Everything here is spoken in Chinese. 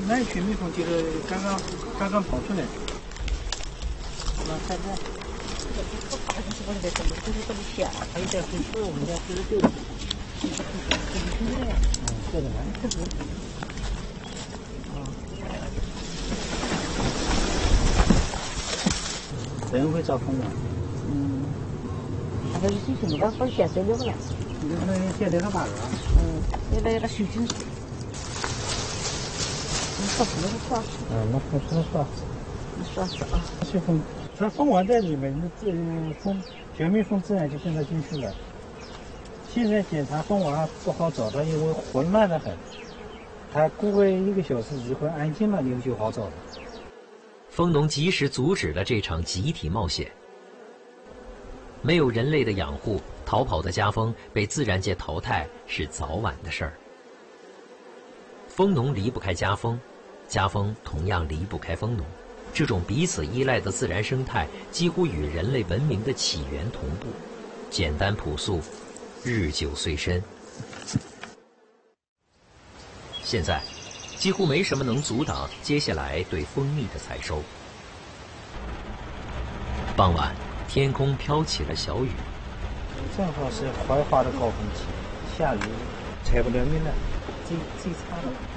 那群蜜蜂就是刚刚跑出来。那现在，我这个什么就是这么小，还有点很粗，我们家这个就是这个这个。人会招蜂的。那个是最近的，我现在留了。那现在那把了。现在那个手巾。那什么是耍？那不是耍。耍啊！是蜂，这蜂王在里面，蜂绝蜜蜂自然就跟着进去了。现在检查蜂王不好找到，因为混乱的很。它过个1个小时以后安静了，你就好找了。 蜂农及时阻止了这场集体冒险。没有人类的养护，逃跑的家蜂被自然界淘汰是早晚的事儿。蜂农离不开家蜂，家蜂同样离不开蜂农。这种彼此依赖的自然生态几乎与人类文明的起源同步，简单朴素，日久岁深。现在几乎没什么能阻挡接下来对蜂蜜的采收。傍晚，天空飘起了小雨， 正好是槐花的高峰期，下雨采不了蜜了，最差了。